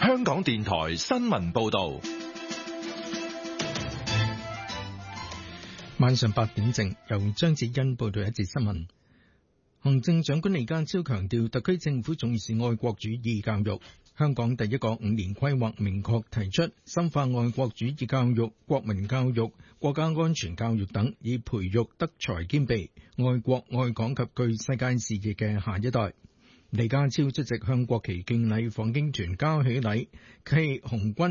香港電台新聞報道。 晚上8點正，由張子欣報道一節新聞。行政長官李家超強調，特區政府重視愛國主義教育。香港第一個5年規劃明確提出，深化愛國主義教育、國民教育、國家安全教育等，以培育德才兼備、愛國愛港及具世界視野嘅下一代。李家超出席向國旗敬禮訪京團交喜禮暨紅軍